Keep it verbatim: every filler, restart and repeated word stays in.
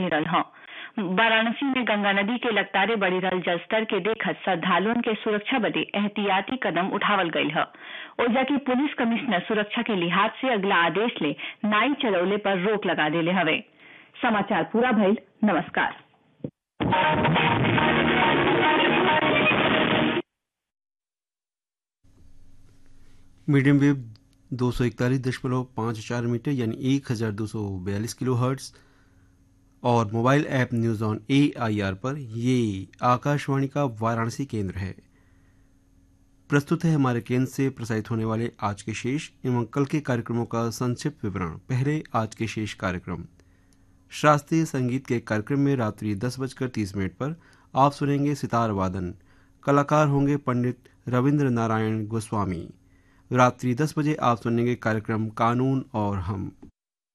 बढ़ी रहल ह। वाराणसी में गंगा नदी के लगातार बढ़ी रहल जलस्तर के देखत श्रद्धालुओं के सुरक्षा बदे एहतियाती कदम उठावल गईल ह। ओजा की पुलिस कमिश्नर सुरक्षा के लिहाज से अगला आदेश ले नाई चलौले पर रोक लगा देले हवे। समाचार पूरा भइल। नमस्कार। मीडियम वेव दो सौ इकतालीस दशमलव पाँच चार मीटर यानी एक हजार दो सौ बयालीस किलो हर्ट्स और mobile app news on A I R पर ये आकाशवाणी का वाराणसी केंद्र है। प्रस्तुत है हमारे केंद्र से प्रसारित होने वाले आज के शेष एवं कल के कार्यक्रमों का संक्षिप्त विवरण। पहले आज के शेष कार्यक्रम। शास्त्रीय संगीत के कार्यक्रम में रात्रि दस बजकर तीस मिनट पर आप सुनेंगे सितार वादन। कलाकार होंगे पंडित रविंद्र नारायण गोस्वामी। रात्रि दस बजे आप सुनेंगे कार्यक्रम कानून और हम।